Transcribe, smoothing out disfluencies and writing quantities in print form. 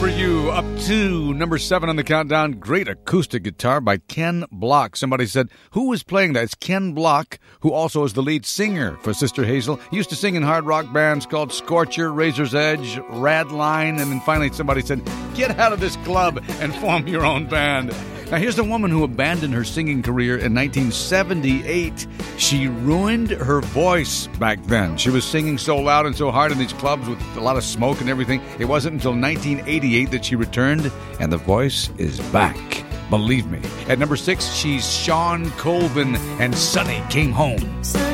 for you. Up to number 7 on the countdown. Great acoustic guitar by Ken Block. Somebody said, who is playing that? It's Ken Block, who also is the lead singer for Sister Hazel. He used to sing in hard rock bands called Scorcher, Razor's Edge, Radline, and then finally somebody said, get out of this club and form your own band. Now, here's the woman who abandoned her singing career in 1978. She ruined her voice back then. She was singing so loud and so hard in these clubs with a lot of smoke and everything. It wasn't until 1988 that she returned, and the voice is back. Believe me. At number 6, she's Shawn Colvin, and Sonny Came Home.